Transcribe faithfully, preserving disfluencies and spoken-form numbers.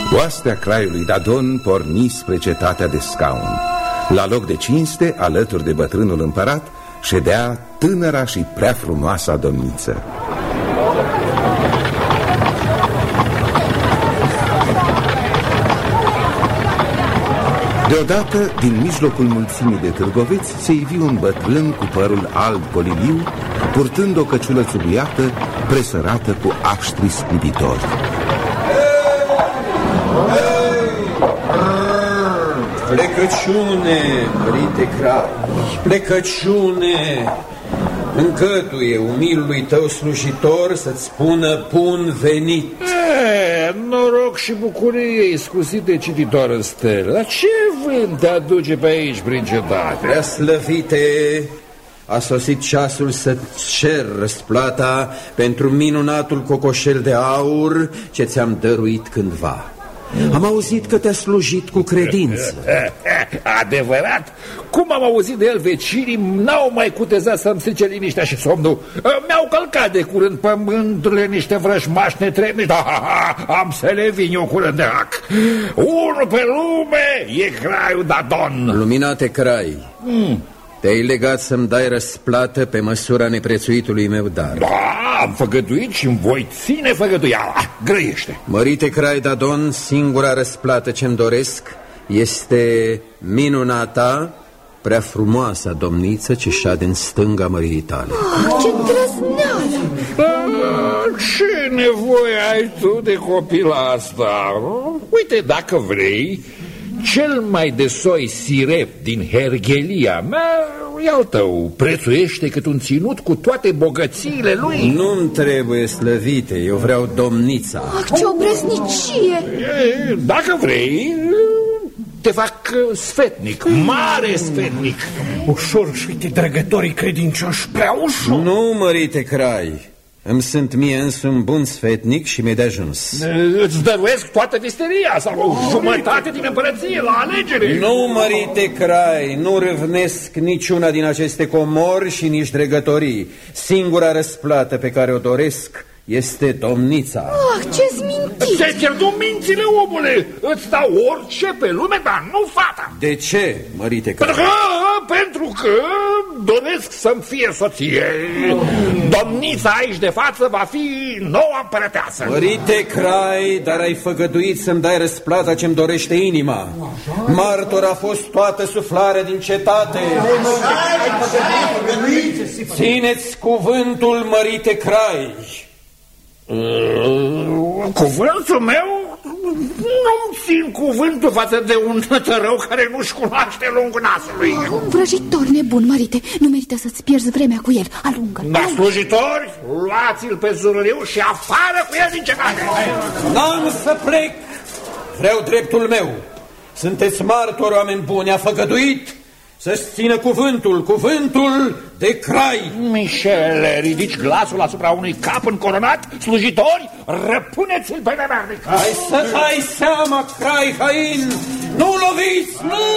Oastea craiului Dadon porni spre cetatea de scaun. La loc de cinste, alături de bătrânul împărat, ședea tânăra și prea frumoasa domniță. Deodată, din mijlocul mulțimii de târgoveți, se ivi un bătrân cu părul alb coliliu, purtând o căciulă țubuiată, presărată cu aștri scuditori. Plecăciune, mărite Crai, plecăciune! Încătuie umilului tău slujitor să-ți spună bun venit. E, noroc și bucurie, iscusite cititor în stele. Dar ce vânt te aduce pe aici prin cetate? Prea slăvite, a sosit ceasul să-ți cer răsplata pentru minunatul cocoșel de aur ce ți-am dăruit cândva. Am auzit că te-a slujit cu credință. Adevărat? Cum am auzit de el, vecinii n-au mai cutezat să-mi strice liniștea și somnul. Mi-au călcat de curând pământurile niște vrăjmași netrebnici. Da, am să le vin eu curând de hac. Unul pe lume e Craiul Dadon. Luminate Crai, mm. te-ai legat să-mi dai răsplată pe măsura neprețuitului meu dar. Da, am făgăduit și-mi voi ține făgăduiala. Grăiește. Mărite Crai Dadon, singura răsplată ce-mi doresc este minunata, prea frumoasa domniță ce șade în stânga măriei tale. Oh, ce trăsneală! Ce nevoie ai tu de copila asta? Uite, dacă vrei, cel mai de soi sirep din herghelia mea e al tău. Prețuiește cât un ținut cu toate bogățiile lui. Nu-mi trebuie slăvite, eu vreau domnița. Ah, ce obresnicie! Dacă vrei, te fac sfetnic, mare sfetnic. Ușor și uite, drăgătorii credincioși, prea ușor. Nu, mărite Crai, îmi sunt mie însumi bun sfetnic și mi-e de ajuns. Îți dăruiesc toată visteria sau o jumătate din împărăție la alegere. Nu, mărite Crai, nu râvnesc niciuna din aceste comori și nici dregătorii. Singura răsplată pe care o doresc este domnița. Ah, ce-ți minți! Ți-ai pierdut mințile, omule! Îți dau orice pe lume, dar nu fata. De ce, mărite Crai? Pentru că, pentru că doresc să-mi fie soție. Domnița aici de față va fi noua împărăteasă. Mărite Crai, dar ai făgăduit să-mi dai răsplata ce-mi dorește inima. Martor a fost toată suflarea din cetate. Țineți cuvântul, mărite Crai. Cuvântul meu? Nu-mi țin cuvântul față de un tărău care nu-și cunoaște lungul nasului. Un vrăjitor nebun, mărite, nu merită să-ți pierzi vremea cu el. Alungă. Da, slujitori, luați-l pe zurliu și afară cu el din cetate. N-am să plec, vreau dreptul meu. Sunteți martori, oameni buni, a făgăduit să-ți țină cuvântul, cuvântul de Crai. Mișele, ridici glasul asupra unui cap încoronat? Slujitori, răpuneți-l pe nemernic. Hai să dai seama, Crai hain, nu loviți, nu!